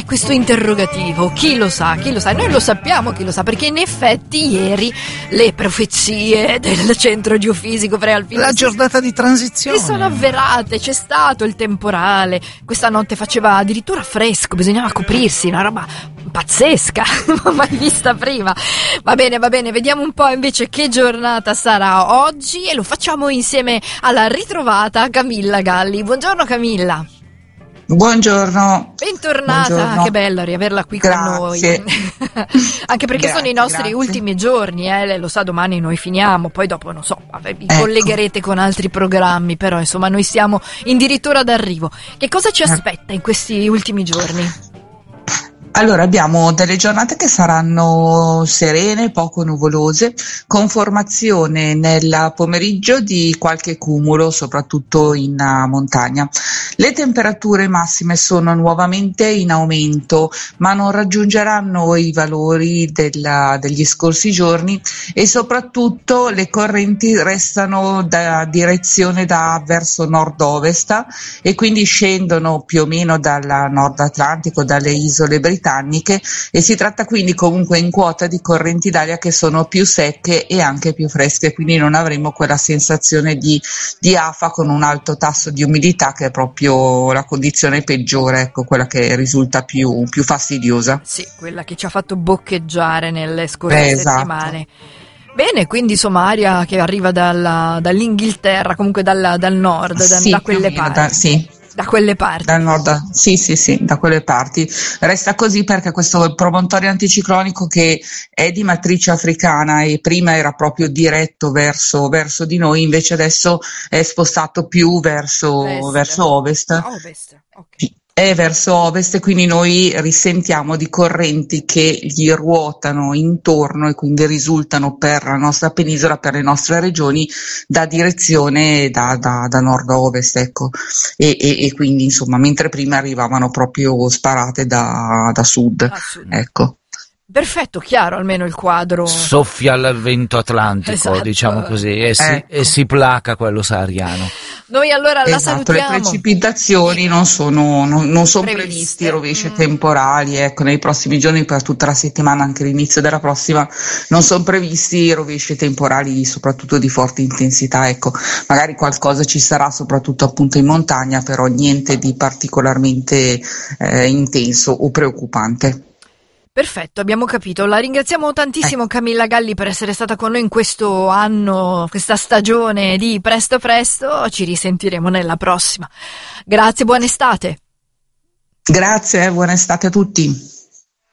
questo interrogativo, chi lo sa, noi lo sappiamo chi lo sa, perché in effetti ieri le profezie del centro geofisico prealpino, la giornata di transizione, si sono avverate. C'è stato il temporale, questa notte faceva addirittura fresco, bisognava coprirsi, una roba pazzesca, non mai vista prima. Va bene, vediamo un po' invece che giornata sarà oggi e lo facciamo insieme alla ritrovata Camilla Galli. Buongiorno Camilla. Buongiorno. Bentornata, buongiorno. Che bello riaverla qui con noi. Anche perché sono i nostri ultimi giorni, lei lo sa, domani noi finiamo, poi dopo non so, vi collegherete con altri programmi, però insomma noi siamo addirittura d'arrivo. Che cosa ci aspetta in questi ultimi giorni? Allora, abbiamo delle giornate che saranno serene, poco nuvolose, con formazione nel pomeriggio di qualche cumulo, soprattutto in montagna. Le temperature massime sono nuovamente in aumento, ma non raggiungeranno i valori degli scorsi giorni e soprattutto le correnti restano da direzione verso nord-ovest e quindi scendono più o meno dal nord Atlantico, dalle isole britanniche, e si tratta quindi comunque in quota di correnti d'aria che sono più secche e anche più fresche, quindi non avremo quella sensazione di afa con un alto tasso di umidità che è proprio la condizione peggiore, ecco, quella che risulta più fastidiosa. Sì, quella che ci ha fatto boccheggiare nelle scorse settimane. Bene, quindi insomma aria che arriva dall'Inghilterra, comunque dal nord, da quelle parti. Da quelle parti. Dal nord, sì, da quelle parti. Resta così perché questo promontorio anticiclonico, che è di matrice africana e prima era proprio diretto verso di noi, invece adesso è spostato più verso ovest. Okay. È verso ovest, e quindi noi risentiamo di correnti che gli ruotano intorno e quindi risultano per la nostra penisola, per le nostre regioni, da direzione da nord a ovest, ecco, e quindi insomma mentre prima arrivavano proprio sparate da sud, ecco. Perfetto, chiaro almeno il quadro. Soffia il vento atlantico, esatto, diciamo così, e si placa quello sahariano. Noi allora la salutiamo. Le precipitazioni non sono previsti rovesci temporali, ecco, nei prossimi giorni, per tutta la settimana, anche l'inizio della prossima, non sono previsti rovesci temporali, soprattutto di forte intensità, ecco. Magari qualcosa ci sarà, soprattutto appunto in montagna, però niente di particolarmente intenso o preoccupante. Perfetto, abbiamo capito. La ringraziamo tantissimo Camilla Galli per essere stata con noi in questo anno, questa stagione di Presto Presto. Ci risentiremo nella prossima. Grazie, buona estate. Grazie, buona estate a tutti.